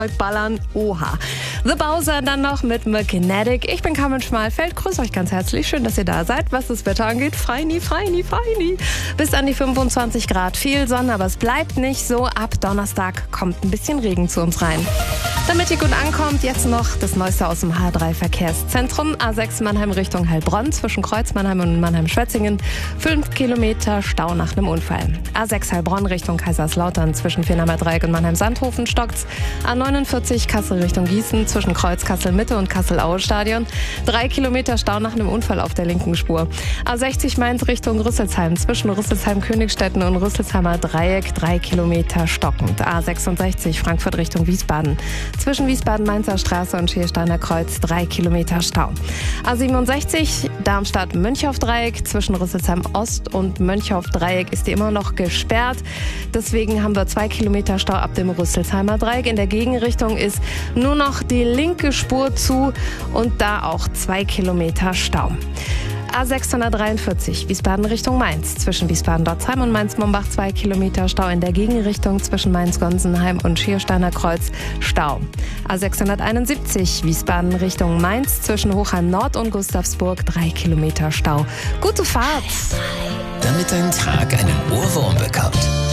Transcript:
Ballern, oha. The Bowser dann noch mit Magnetic. Ich bin Carmen Schmalfeld, grüße euch ganz herzlich. Schön, dass ihr da seid. Was das Wetter angeht, feini. Bis an die 25 Grad. Viel Sonne, aber es bleibt nicht so. Ab Donnerstag kommt ein bisschen Regen zu uns rein. Damit ihr gut ankommt, jetzt noch das Neueste aus dem H3-Verkehrszentrum. A6 Mannheim Richtung Heilbronn, zwischen Kreuz Mannheim und Mannheim-Schwetzingen. 5 Kilometer Stau nach einem Unfall. A6 Heilbronn Richtung Kaiserslautern, zwischen Vierheimer Dreieck und Mannheim-Sandhofen stockt's. A49 Kassel Richtung Gießen, zwischen Kreuz Kassel-Mitte und Kassel-Aue-Stadion. 3 Kilometer Stau nach einem Unfall auf der linken Spur. A60 Mainz Richtung Rüsselsheim, zwischen Rüsselsheim-Königstetten und Rüsselsheimer Dreieck. 3 Kilometer stockend. A66 Frankfurt Richtung Wiesbaden, zwischen Wiesbaden-Mainzer Straße und Schiersteiner Kreuz. 3 Kilometer Stau. A67 Darmstadt-Mönchhoff-Dreieck, zwischen Rüsselsheim-Ost und Mönchhoff-Dreieck ist die immer noch gesperrt. Deswegen haben wir 2 Kilometer Stau ab dem Rüsselsheimer Dreieck. In der Gegenrichtung ist nur noch die linke Spur zu und da auch 2 Kilometer Stau. A643 Wiesbaden Richtung Mainz, zwischen Wiesbaden-Dotzheim und Mainz-Mombach 2 Kilometer Stau. In der Gegenrichtung zwischen Mainz-Gonsenheim und Schiersteiner Kreuz Stau. A671 Wiesbaden Richtung Mainz, zwischen Hochheim Nord und Gustavsburg 3 Kilometer Stau. Gute Fahrt! Damit dein Tag einen Ohrwurm bekommt.